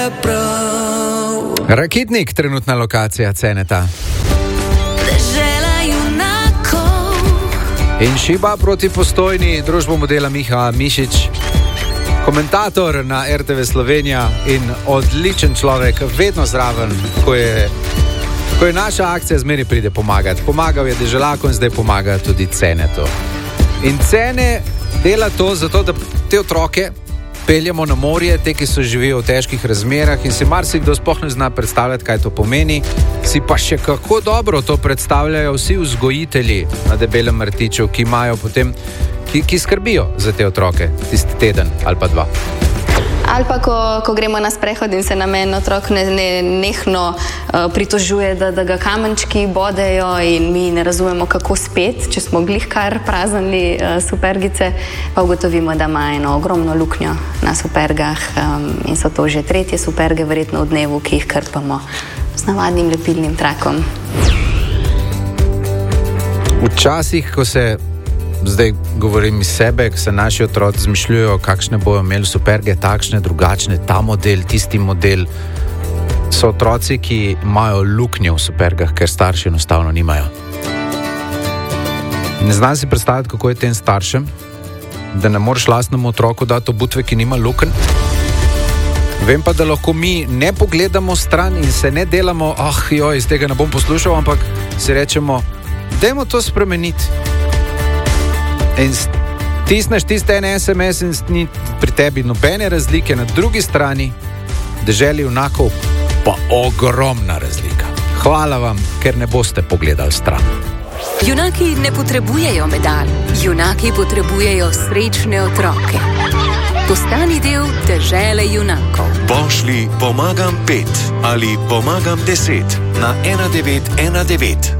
Rakitnik, trenutna lokacija Ceneta. In Šiba proti Postojni, družbo modela Miha Mišič, komentator na RTV Slovenija in odličen človek, vedno zraven, ko je naša akcija, zmeri pride pomagati. Pomagal je Deželaku in zdaj pomaga tudi Cenetu. In Cene dela to zato, da te otroke peljemo na morje, te, ki so živijo v težkih razmerah in si marsikdo sploh ne zna predstavljati, kaj to pomeni. Si pa še kako dobro to predstavljajo vsi vzgojitelji na Debelem rtiču, ki imajo potem, ki skrbijo za te otroke tisti teden ali pa dva. Ali pa, ko gremo na sprehod in se nam en otrok nehno pritožuje, da ga kamenčki bodejo in mi ne razumemo, kako spet, če smo glih kar praznili supergice, pa ugotovimo, da ima eno ogromno luknjo na supergah in so to že 3. superge verjetno v dnevu, ki jih krpamo z navadnim lepilnim trakom. Včasih, ko se zdaj govorim iz sebe, ko se naši otroci zmišljujejo, kakšne bojo imeli superge, takšne, drugačne, ta model, tisti model. So otroci, ki imajo luknje v supergah, ker starši enostavno nimajo. Ne znam si predstavljati, kako je tem staršem, da ne moreš lastnemu otroku dati obutve, ki nima lukenj. Vem pa, da lahko mi ne pogledamo stran in se ne delamo, iz tega ne bom poslušal, ampak si rečemo, dajmo to spremeniti. In stisneš tiste en SMS in ni pri tebi nobene razlike, na drugi strani Deželi junakov pa ogromna razlika. Hvala vam, ker ne boste pogledali stran. Junaki ne potrebujejo medalj, junaki potrebujejo srečne otroke. Postani del Dežele junakov. Pošlji pomagam 5 ali pomagam 10 na 1919.